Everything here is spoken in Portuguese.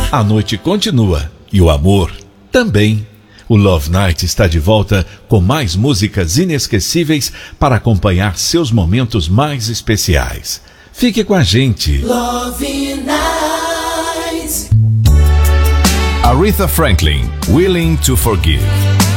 A noite continua e o amor também. O Love Night está de volta com mais músicas inesquecíveis para acompanhar seus momentos mais especiais. Fique com a gente. Love Night. Aretha Franklin, Willing to Forgive.